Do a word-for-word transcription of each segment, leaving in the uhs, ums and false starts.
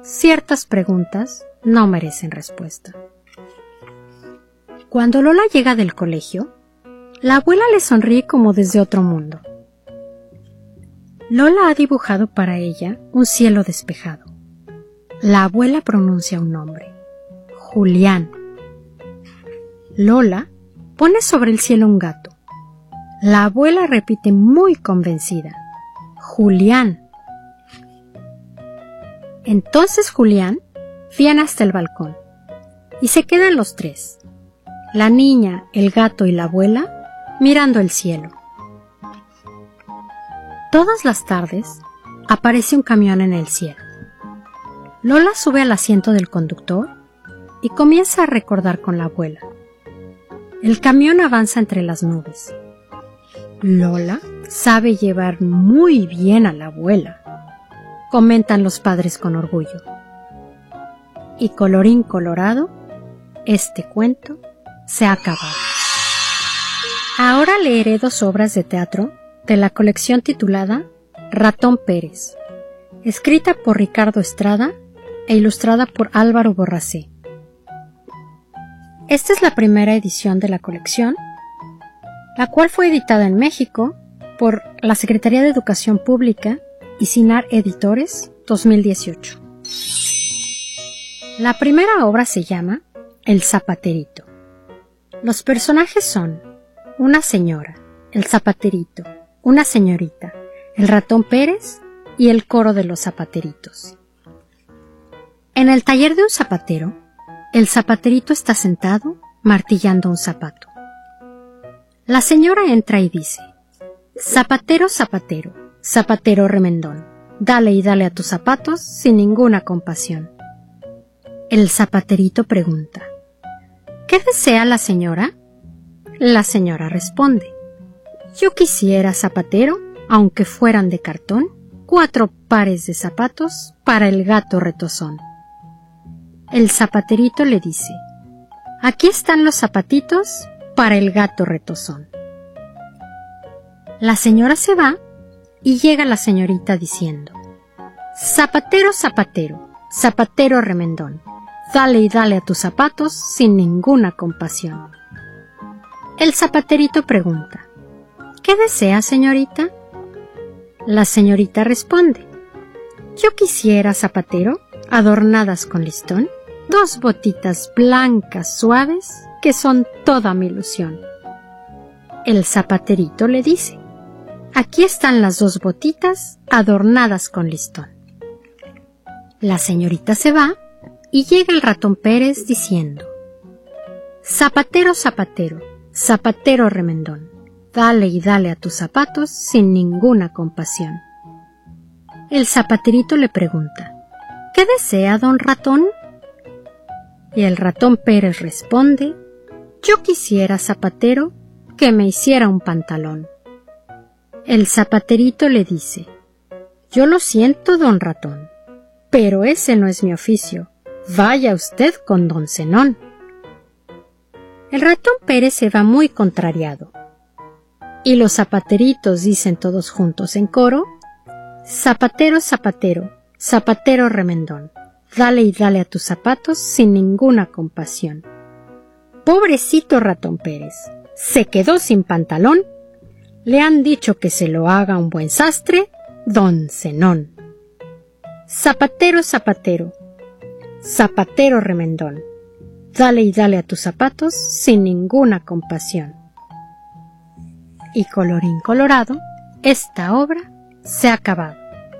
ciertas preguntas no merecen respuesta. Cuando Lola llega del colegio, la abuela le sonríe como desde otro mundo. Lola ha dibujado para ella un cielo despejado. La abuela pronuncia un nombre: Julián. Lola pone sobre el cielo un gato. La abuela repite muy convencida: Julián. Entonces Julián viene hasta el balcón y se quedan los tres, la niña, el gato y la abuela, mirando el cielo. Todas las tardes aparece un camión en el cielo. Lola sube al asiento del conductor y comienza a recordar con la abuela. El camión avanza entre las nubes. Lola sabe llevar muy bien a la abuela, comentan los padres con orgullo. Y colorín colorado, este cuento se ha acabado. Ahora leeré dos obras de teatro de la colección titulada Ratón Pérez, escrita por Ricardo Estrada e ilustrada por Álvaro Borracé. Esta es la primera edición de la colección, la cual fue editada en México por la Secretaría de Educación Pública y Sinar Editores dos mil dieciocho. La primera obra se llama El Zapaterito. Los personajes son una señora, el zapaterito, una señorita, el ratón Pérez y el coro de los zapateritos. En el taller de un zapatero, el zapaterito está sentado martillando un zapato. La señora entra y dice: Zapatero, zapatero, zapatero remendón, dale y dale a tus zapatos sin ninguna compasión. El zapaterito pregunta: ¿qué desea la señora? La señora responde: yo quisiera, zapatero, aunque fueran de cartón, cuatro pares de zapatos para el gato retozón. El zapaterito le dice: aquí están los zapatitos para el gato retozón. La señora se va y llega la señorita diciendo: zapatero, zapatero, zapatero remendón, dale y dale a tus zapatos sin ninguna compasión. El zapaterito pregunta: ¿qué desea, señorita? La señorita responde: yo quisiera, zapatero, adornadas con listón, dos botitas blancas suaves que son toda mi ilusión. El zapaterito le dice: aquí están las dos botitas adornadas con listón. La señorita se va y llega el ratón Pérez diciendo: zapatero, zapatero, zapatero remendón, dale y dale a tus zapatos sin ninguna compasión. El zapaterito le pregunta: ¿qué desea, don ratón? Y el ratón Pérez responde: yo quisiera, zapatero, que me hiciera un pantalón. El zapaterito le dice: yo lo siento, don ratón, pero ese no es mi oficio, vaya usted con don Zenón. El ratón Pérez se va muy contrariado, y los zapateritos dicen todos juntos en coro: zapatero, zapatero, zapatero remendón, dale y dale a tus zapatos sin ninguna compasión. Pobrecito ratón Pérez, se quedó sin pantalón, le han dicho que se lo haga un buen sastre, don Zenón. Zapatero, zapatero, zapatero remendón, dale y dale a tus zapatos sin ninguna compasión. Y colorín colorado, esta obra se ha acabado.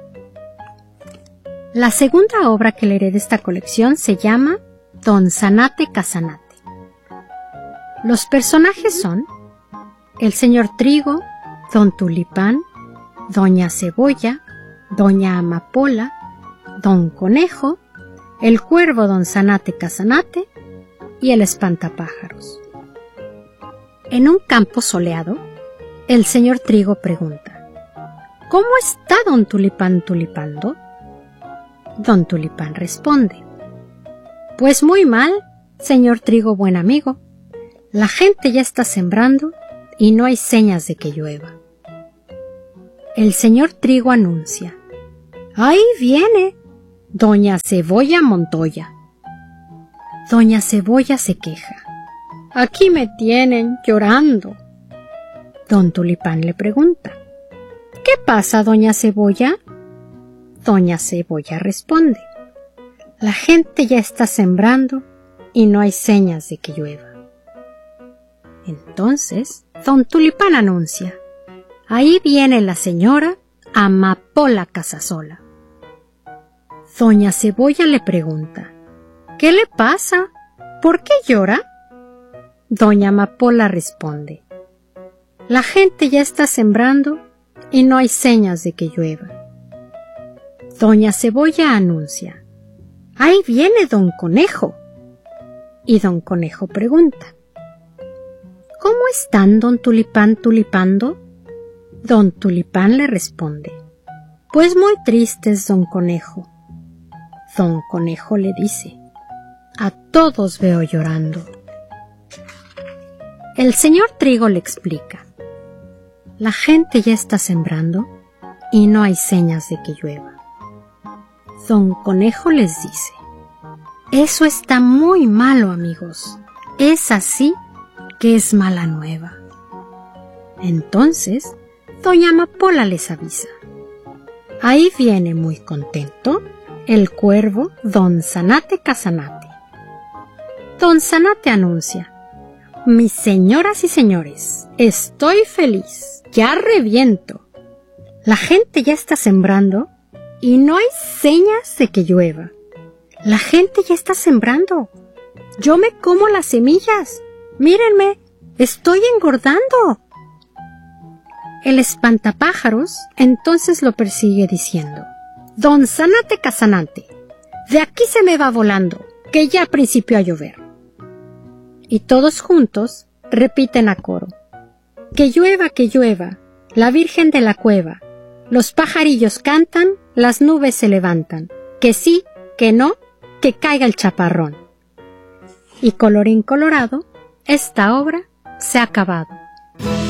La segunda obra que leeré de esta colección se llama Don Zanate Casanate. Los personajes son el señor Trigo, don Tulipán, doña Cebolla, doña Amapola, don Conejo, el cuervo don Zanate Casanate y el espantapájaros. En un campo soleado, el señor Trigo pregunta: ¿cómo está don Tulipán tulipando? Don Tulipán responde: pues muy mal, señor Trigo buen amigo. La gente ya está sembrando y no hay señas de que llueva. El señor Trigo anuncia: ¡ahí viene! Doña Cebolla Montoya. Doña Cebolla se queja. Aquí me tienen llorando. Don Tulipán le pregunta. ¿Qué pasa, doña Cebolla? Doña Cebolla responde. La gente ya está sembrando y no hay señas de que llueva. Entonces, don Tulipán anuncia. Ahí viene la señora Amapola Casasola. Doña Cebolla le pregunta. ¿Qué le pasa? ¿Por qué llora? Doña Amapola responde. La gente ya está sembrando y no hay señas de que llueva. Doña Cebolla anuncia. Ahí viene don Conejo. Y don Conejo pregunta. ¿Cómo están, don Tulipán tulipando? Don Tulipán le responde. Pues muy tristes, don Conejo. Don Conejo le dice. A todos veo llorando. El señor Trigo le explica. La gente ya está sembrando y no hay señas de que llueva. Don Conejo les dice. Eso está muy malo, amigos. Es así que es mala nueva. Entonces, doña Amapola les avisa. Ahí viene muy contento el cuervo don Zanate Casanate. Don Zanate anuncia. Mis señoras y señores, estoy feliz, ya reviento. La gente ya está sembrando y no hay señas de que llueva. La gente ya está sembrando. Yo me como las semillas. Mírenme, estoy engordando. El espantapájaros entonces lo persigue diciendo. Don Zanate Casanate, de aquí se me va volando, que ya principió a llover. Y todos juntos repiten a coro. Que llueva, que llueva, la Virgen de la cueva. Los pajarillos cantan, las nubes se levantan. Que sí, que no, que caiga el chaparrón. Y colorín colorado, esta obra se ha acabado.